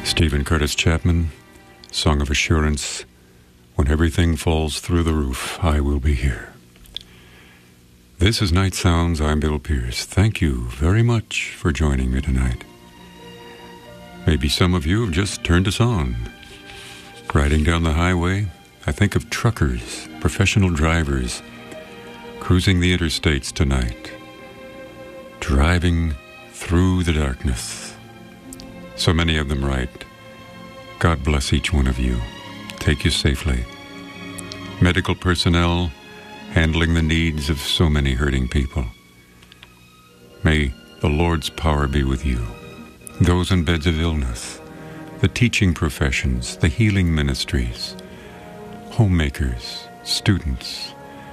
Stephen Curtis Chapman, Song of Assurance, When Everything Falls Through the Roof, I Will Be Here. This is Night Sounds. I'm Bill Pierce. Thank you very much for joining me tonight. Maybe some of you have just turned us on. Riding down the highway, I think of truckers, professional drivers, cruising the interstates tonight, driving through the darkness. So many of them write, God bless each one of you. Take you safely. Medical personnel handling the needs of so many hurting people. May the Lord's power be with you. Those in beds of illness, the teaching professions, the healing ministries, homemakers, students,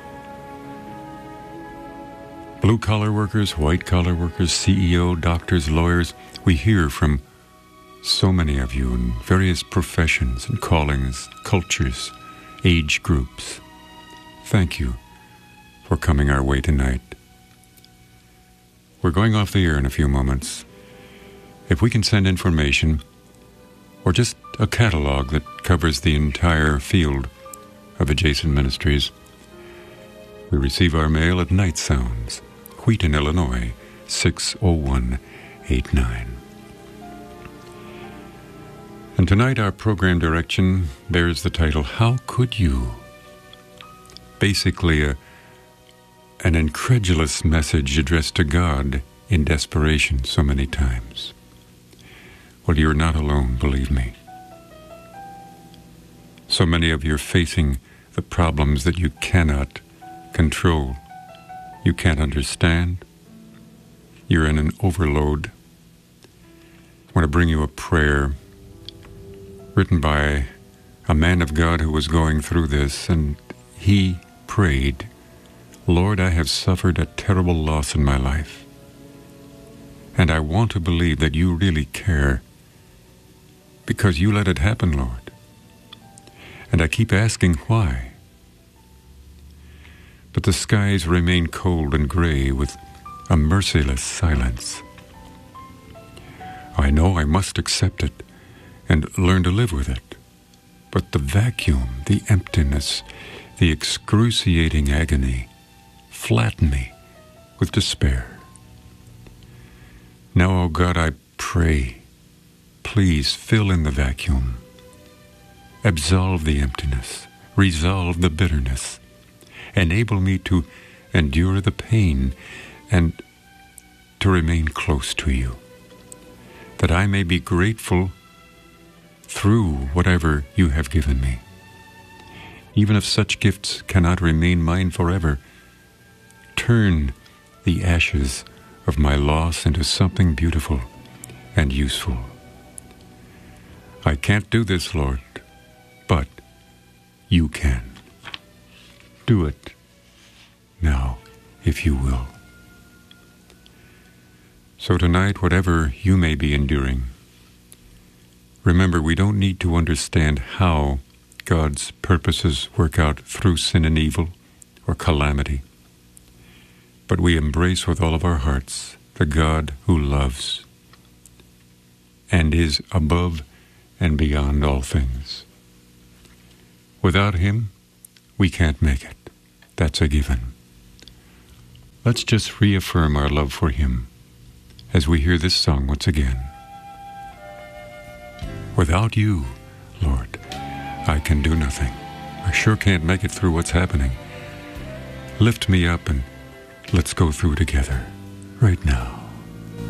blue-collar workers, white-collar workers, CEO, doctors, lawyers. We hear from so many of you in various professions and callings, cultures, age groups. Thank you for coming our way tonight. We're going off the air in a few moments. If we can send information or just a catalog that covers the entire field of adjacent ministries, we receive our mail at Night Sounds, Wheaton, Illinois, 60189. And tonight our program direction bears the title, How Could You? Basically an incredulous message addressed to God in desperation so many times. Well, you're not alone, believe me. So many of you are facing the problems that you cannot control. You can't understand. You're in an overload. I want to bring you a prayer written by a man of God who was going through this, and he prayed, Lord, I have suffered a terrible loss in my life, and I want to believe that you really care because you let it happen, Lord. And I keep asking why. But the skies remain cold and gray with a merciless silence. I know I must accept it and learn to live with it. But the vacuum, the emptiness, the excruciating agony flatten me with despair. Now, oh God, I pray, please fill in the vacuum. Absolve the emptiness. Resolve the bitterness. Enable me to endure the pain and to remain close to you, that I may be grateful through whatever you have given me. Even if such gifts cannot remain mine forever, turn the ashes of my loss into something beautiful and useful. I can't do this, Lord, but you can. Do it now, if you will. So tonight, whatever you may be enduring, remember, we don't need to understand how God's purposes work out through sin and evil or calamity, but we embrace with all of our hearts the God who loves and is above and beyond all things. Without him, we can't make it. That's a given. Let's just reaffirm our love for him as we hear this song once again. Without you, Lord, I can do nothing. I sure can't make it through what's happening. Lift me up and let's go through together right now.